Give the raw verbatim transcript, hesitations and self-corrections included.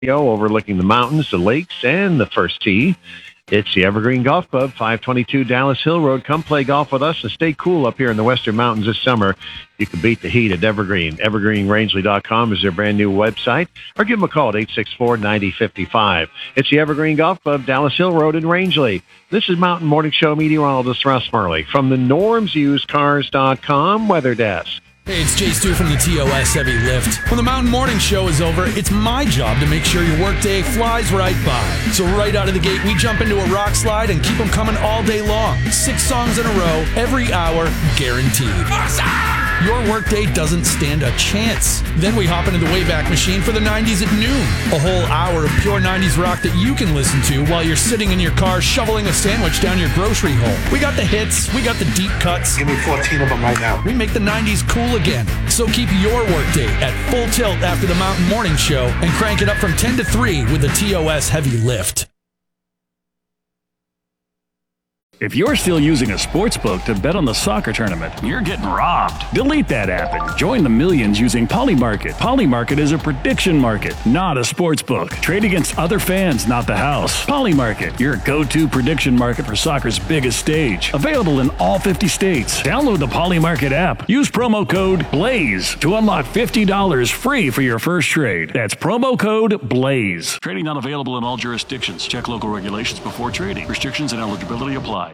overlooking the mountains, the lakes, and the first tee. It's the Evergreen Golf Club, five twenty-two Dallas Hill Road. Come play golf with us and stay cool up here in the Western Mountains this summer. You can beat the heat at Evergreen. evergreen rangeley dot com is their brand new website, or give them a call at eight six four, nine zero five five. It's the Evergreen Golf Club, Dallas Hill Road in Rangeley. This is Mountain Morning Show meteorologist Russ Murley from the norms used cars dot com Weather Desk. Hey, it's Jay Stu from the T O S Heavy Lift. When the Mountain Morning Show is over, it's my job to make sure your workday flies right by. So right out of the gate, we jump into a rock slide and keep them coming all day long. Six songs in a row, every hour, guaranteed. Awesome! Your workday doesn't stand a chance. Then we hop into the Wayback Machine for the nineties at noon. A whole hour of pure nineties rock that you can listen to while you're sitting in your car shoveling a sandwich down your grocery hole. We got the hits, we got the deep cuts. Give me fourteen of them right now. We make the nineties cool again. So keep your workday at full tilt after the Mountain Morning Show and crank it up from ten to three with the T O S Heavy Lift. If you're still using a sportsbook to bet on the soccer tournament, you're getting robbed. Delete that app and join the millions using Polymarket. Polymarket is a prediction market, not a sportsbook. Trade against other fans, not the house. Polymarket, your go-to prediction market for soccer's biggest stage. Available in all fifty states. Download the Polymarket app. Use promo code BLAZE to unlock fifty dollars free for your first trade. That's promo code BLAZE. Trading not available in all jurisdictions. Check local regulations before trading. Restrictions and eligibility apply.